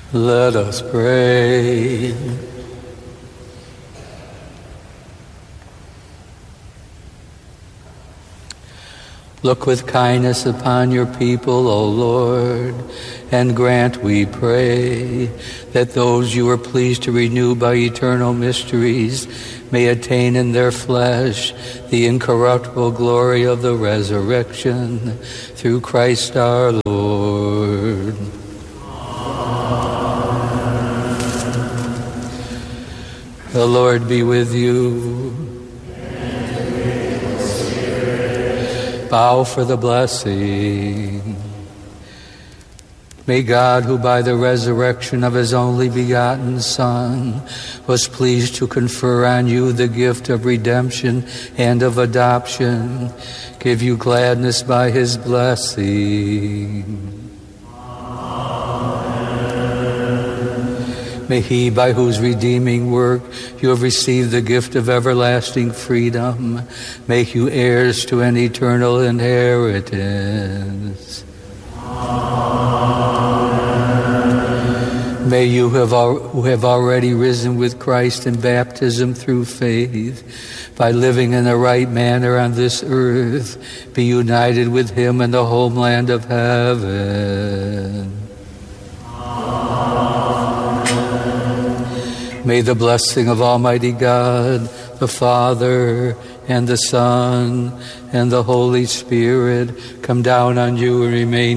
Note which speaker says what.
Speaker 1: Let us pray. Look with kindness upon your people, O Lord, and grant, we pray, that those you are pleased to renew by eternal mysteries may attain in their flesh the incorruptible glory of the resurrection, through Christ our Lord. The Lord be with you. Bow for the blessing. May God, who by the resurrection of his only begotten Son was pleased to confer on you the gift of redemption and of adoption, give you gladness by his blessing. May he, by whose redeeming work you have received the gift of everlasting freedom, make you heirs to an eternal inheritance. May you who have already risen with Christ in baptism through faith, by living in the right manner on this earth, be united with him in the homeland of heaven. May the blessing of Almighty God, the Father, and the Son, and the Holy Spirit come down on you and remain